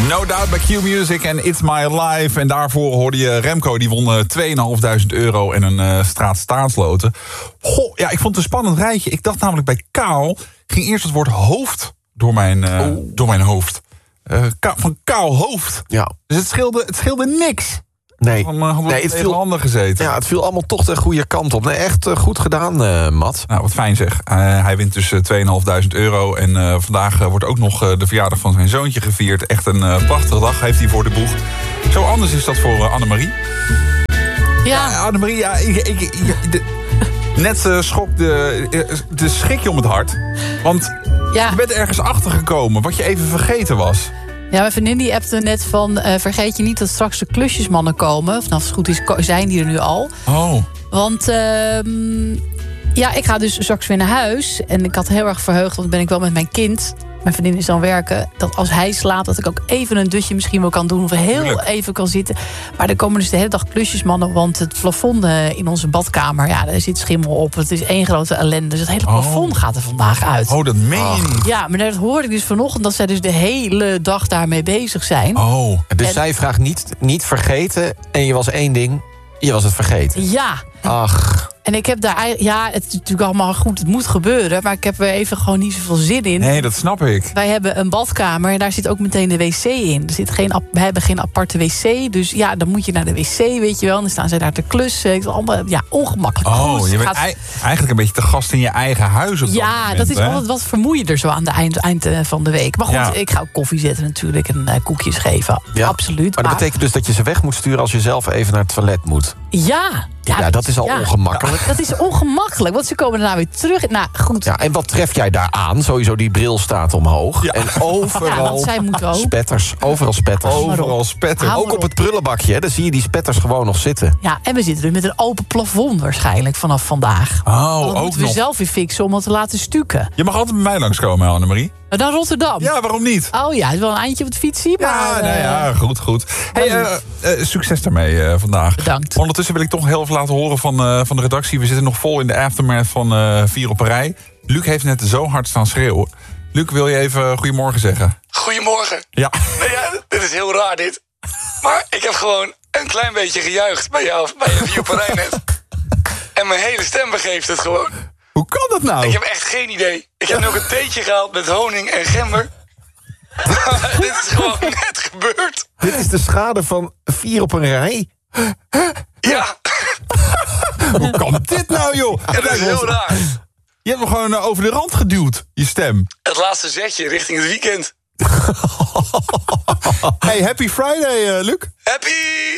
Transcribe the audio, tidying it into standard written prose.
No Doubt bij Q-Music en It's My Life. En daarvoor hoorde je Remco, die won €2.500 en een straat staatsloten. Goh, ja, ik vond het een spannend rijtje. Ik dacht namelijk bij kaal, ging eerst het woord hoofd door mijn hoofd. Van kaal hoofd. Ja. Dus het scheelde niks. Nee, Het viel handen gezeten. Ja, het viel allemaal toch de goede kant op. Nee, echt goed gedaan, Matt. Nou, wat fijn zeg. Hij wint dus €2.500. En vandaag wordt ook nog de verjaardag van zijn zoontje gevierd. Echt een prachtige dag heeft hij voor de boeg. Zo anders is dat voor Annemarie. Ja. Annemarie, ja, net schrok de schrik je om het hart. Want je bent ergens achter gekomen wat je even vergeten was. Ja, mijn vriendin die appte net van... vergeet je niet dat straks de klusjesmannen komen. Of als het goed is, zijn die er nu al. Oh. Want ik ga dus straks weer naar huis. En ik had heel erg verheugd, want dan ben ik wel met mijn kind... Mijn vriendin is dan werken, dat als hij slaapt... dat ik ook even een dutje misschien wel kan doen... of heel even kan zitten. Maar er komen dus de hele dag klusjesmannen... want het plafond in onze badkamer... ja, daar zit schimmel op. Het is één grote ellende. Dus het hele plafond gaat er vandaag uit. Oh, dat meen je niet. Ja, maar dat hoorde ik dus vanochtend... dat zij dus de hele dag daarmee bezig zijn. Oh, dus zij vraagt niet vergeten... en je was één ding, je was het vergeten. Ja. Ach. En ik heb daar... Ja, het is natuurlijk allemaal goed, het moet gebeuren... maar ik heb er even gewoon niet zoveel zin in. Nee, dat snap ik. Wij hebben een badkamer en daar zit ook meteen de wc in. We hebben geen aparte wc, dus ja, dan moet je naar de wc, weet je wel. En dan staan zij daar te klussen. Het is allemaal ongemakkelijk. Oh, je bent eigenlijk een beetje te gast in je eigen huis op dat moment, dat is altijd wat vermoeiender zo aan de eind van de week. Maar goed, ik ga ook koffie zetten natuurlijk en koekjes geven. Ja. Absoluut. Maar dat betekent dus dat je ze weg moet sturen... als je zelf even naar het toilet moet. Ja, dat is al ongemakkelijk. Dat is ongemakkelijk, want ze komen daarna weer terug. Nou, goed. Ja, en wat tref jij daar aan? Sowieso die bril staat omhoog. Ja. En overal zij moet ook. spetters. Overal spetters. Overal spetters. Ook op het prullenbakje, hè, dan zie je die spetters gewoon nog zitten. Ja, en we zitten er met een open plafond waarschijnlijk vanaf vandaag. Oh, dat moeten we zelf weer fixen om het te laten stukken. Je mag altijd bij mij langskomen, Annemarie. Naar Rotterdam? Ja, waarom niet? Oh ja, het is wel een eindje op het fietsie. Maar, goed. Hey, succes daarmee vandaag. Bedankt. Ondertussen wil ik toch heel even laten horen van de redactie. We zitten nog vol in de aftermath van 4 op een rij. Luc heeft net zo hard staan schreeuwen. Luc, wil je even goedemorgen zeggen? Goedemorgen. Ja. Nou ja, dit is heel raar dit. Maar ik heb gewoon een klein beetje gejuicht bij jou, bij je 4 op een rij net. En mijn hele stem begeeft het gewoon. Hoe kan dat nou? Ik heb echt geen idee. Ik heb nog een theetje gehaald met honing en gember. Dit is gewoon net gebeurd. Dit is de schade van 4 op een rij? Ja. Hoe kan dit nou, joh? Ja, dat is heel raar. Je hebt hem gewoon over de rand geduwd, je stem. Het laatste zetje richting het weekend. Hey, happy Friday, Luc. Happy!